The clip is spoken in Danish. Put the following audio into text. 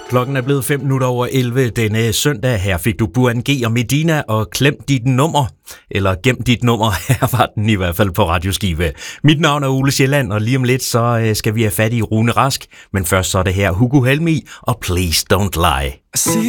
Klokken er blevet 11:05 denne søndag. Her fik du Buan G og Medina og Klem dit nummer. Eller Gem dit nummer. Her var den i hvert fald på Radioskive. Mit navn er Ole Sjælland, og lige om lidt så skal vi have fat i Rune Rask. Men først så er det her Hugo Helmi og Please Don't Lie.